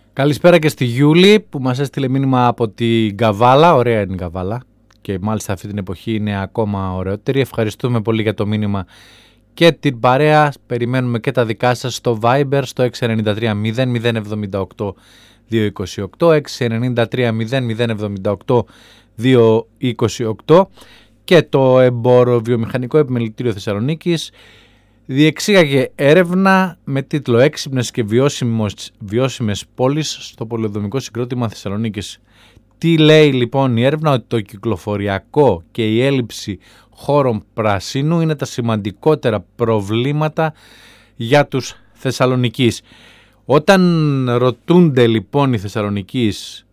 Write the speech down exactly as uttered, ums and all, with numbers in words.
Καλησπέρα και στη Γιούλη που μας έστειλε μήνυμα από την Καβάλα. Ωραία είναι η Καβάλα και μάλιστα αυτή την εποχή είναι ακόμα ωραιότερη. Ευχαριστούμε πολύ για το μήνυμα και την παρέα. Περιμένουμε και τα δικά σας στο Viber στο έξι εννιά τρία μηδέν μηδέν επτά οκτώ δύο είκοσι οκτώ, έξι εννιά τρία μηδέν μηδέν επτά οκτώ δύο είκοσι οκτώ. Και το Εμπόρο-Βιομηχανικό Επιμελητήριο Θεσσαλονίκης διεξήγαγε έρευνα με τίτλο «Έξυπνες και βιώσιμες πόλεις στο πολεοδομικό συγκρότημα Θεσσαλονίκης». Τι λέει λοιπόν η έρευνα? Ότι το κυκλοφοριακό και η έλλειψη χώρων πρασίνου είναι τα σημαντικότερα προβλήματα για τους Θεσσαλονικείς. Όταν ρωτούνται λοιπόν οι Θεσσαλονικείς